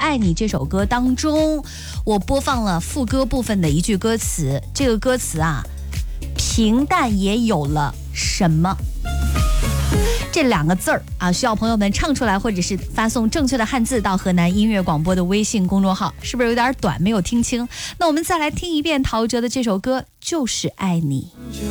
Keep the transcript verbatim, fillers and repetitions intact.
爱你》这首歌当中，我播放了副歌部分的一句歌词，这个歌词啊，平淡也有了什么？这两个字儿啊，需要朋友们唱出来，或者是发送正确的汉字到河南音乐广播的微信公众号，是不是有点短没有听清？那我们再来听一遍陶喆的这首歌《就是爱你》。